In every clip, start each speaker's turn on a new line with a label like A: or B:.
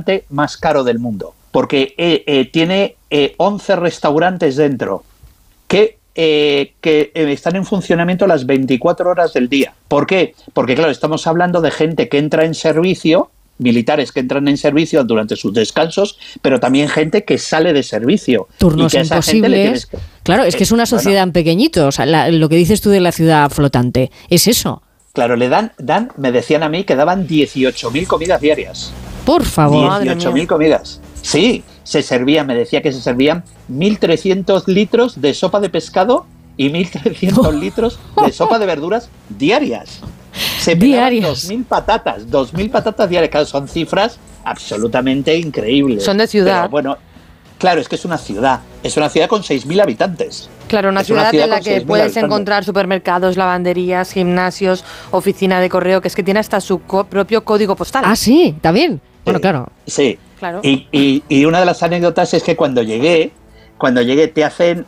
A: restaurante más caro del mundo, porque tiene 11 restaurantes dentro que están en funcionamiento las 24 horas del día. ¿Por qué? Porque, claro, estamos hablando de gente que entra en servicio, militares que entran en servicio durante sus descansos, pero también gente que sale de servicio.
B: Turnos
A: y que
B: imposibles. Claro, es que es una sociedad en pequeñito. O sea, lo que dices tú de la ciudad flotante, es eso.
A: Claro, me decían a mí que daban 18.000 comidas diarias.
B: Por favor.
A: 18.000 comidas. Sí, me decía que se servían 1.300 litros de sopa de pescado y 1.300 litros de sopa de verduras diarias. Se pegaban 2.000 patatas diarias. Claro, son cifras absolutamente increíbles.
C: Son de ciudad.
A: Pero bueno, claro, es que es una ciudad con 6.000 habitantes.
C: Claro, una ciudad en la que puedes encontrar supermercados, lavanderías, gimnasios, oficina de correo, que es que tiene hasta su propio código postal.
B: Ah, sí, también. Bueno, claro.
A: Sí.
C: Claro.
A: Y una de las anécdotas es que cuando llegué te hacen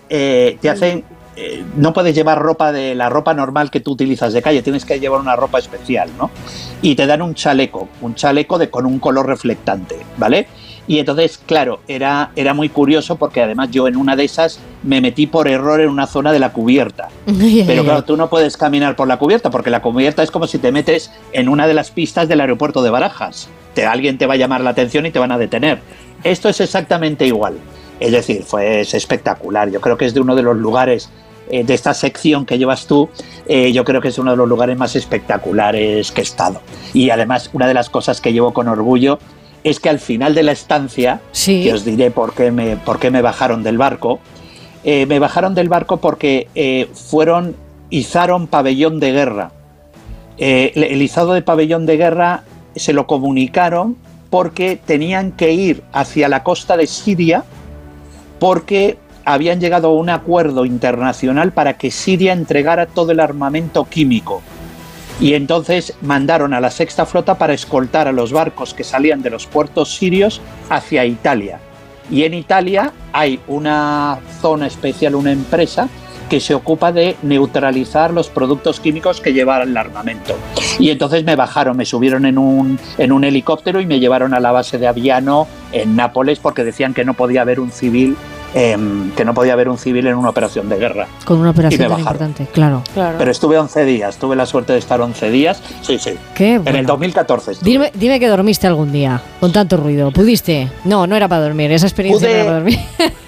A: no puedes llevar ropa de la ropa normal que tú utilizas de calle, tienes que llevar una ropa especial, ¿no? Y te dan un chaleco con un color reflectante, ¿vale? Y entonces, claro, era muy curioso porque además yo en una de esas me metí por error en una zona de la cubierta. Pero claro, tú no puedes caminar por la cubierta porque la cubierta es como si te metes en una de las pistas del aeropuerto de Barajas. Alguien te va a llamar la atención y te van a detener. Esto es exactamente igual. Es decir, es espectacular. Yo creo que es de uno de los lugares de esta sección que llevas tú, yo creo que es uno de los lugares más espectaculares que he estado. Y además, una de las cosas que llevo con orgullo es que al final de la estancia,
B: sí,
A: que os diré por qué me bajaron del barco, me bajaron del barco porque izaron pabellón de guerra. El izado de pabellón de guerra se lo comunicaron porque tenían que ir hacia la costa de Siria porque habían llegado a un acuerdo internacional para que Siria entregara todo el armamento químico. Y entonces mandaron a la Sexta Flota para escoltar a los barcos que salían de los puertos sirios hacia Italia. Y en Italia hay una zona especial, una empresa que se ocupa de neutralizar los productos químicos que llevan el armamento. Y entonces me subieron en un helicóptero y me llevaron a la base de Aviano en Nápoles porque decían que no podía haber un civil en una operación de guerra.
B: Con una operación tan importante, claro.
A: Pero estuve 11 días, tuve la suerte de estar 11 días, sí.
B: Qué bueno.
A: En el 2014
B: estuve. Dime que dormiste algún día, con tanto ruido. ¿Pudiste? No era para dormir, esa experiencia no era para dormir.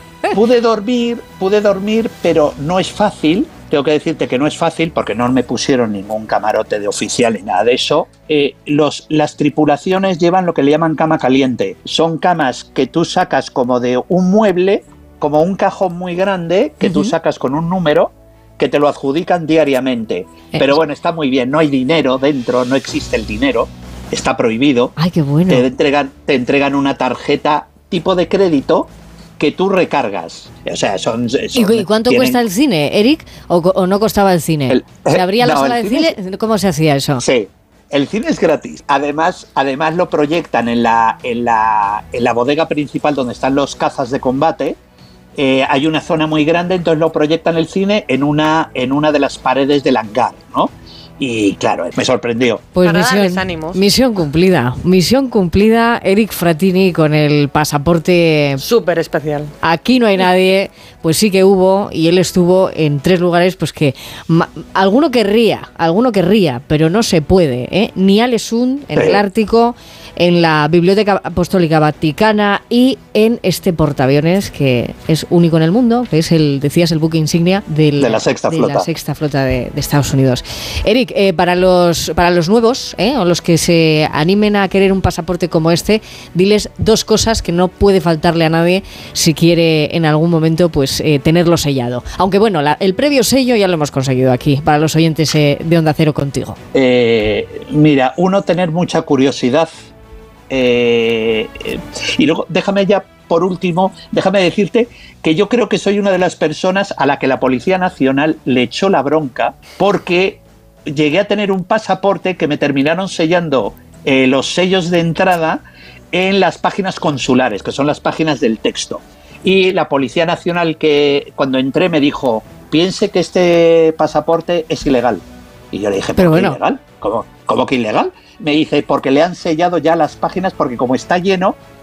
B: Pude dormir, pero no es fácil. Tengo que decirte que no es fácil porque no me pusieron ningún camarote de oficial ni nada de eso. Las tripulaciones llevan lo que le llaman cama caliente. Son camas que tú sacas como de un mueble, como un cajón muy grande, que tú sacas con un número, que te lo adjudican diariamente. Pero bueno, está muy bien, no hay dinero dentro, no existe el dinero, está prohibido. ¡Ay, qué bueno!
A: Te entregan una tarjeta tipo de crédito que tú recargas. O sea,
B: ¿Y cuánto cuesta el cine, Eric? ¿O no costaba el cine? ¿Se abría la sala de cine? ¿Cómo se hacía eso?
A: Sí. El cine es gratis. Además lo proyectan en la bodega principal donde están los cazas de combate. Hay una zona muy grande, entonces lo proyectan el cine en una de las paredes del hangar, ¿no? Y claro, me sorprendió.
B: Pues misión cumplida, Eric Frattini con el pasaporte
C: súper especial.
B: Aquí no hay nadie, pues sí que hubo, y él estuvo en 3 lugares, pues que alguno querría, pero no se puede, ¿eh? Ni Alesund, en el Ártico, en la Biblioteca Apostólica Vaticana y en este portaaviones que es único en el mundo, que es el buque insignia de la Sexta Flota de Estados Unidos. Eric, para los nuevos, o los que se animen a querer un pasaporte como este, diles 2 cosas que no puede faltarle a nadie si quiere en algún momento pues tenerlo sellado. Aunque bueno, el previo sello ya lo hemos conseguido aquí, para los oyentes de Onda Cero contigo.
A: Mira, tener mucha curiosidad. Y luego, por último, déjame decirte que yo creo que soy una de las personas a la que la Policía Nacional le echó la bronca porque llegué a tener un pasaporte que me terminaron sellando los sellos de entrada en las páginas consulares, que son las páginas del texto. Y la Policía Nacional, que cuando entré me dijo, piense que este pasaporte es ilegal. Y yo le dije, ¿pero bueno, ilegal? ¿Cómo que ilegal? Me dice, porque le han sellado ya las páginas, porque como está lleno,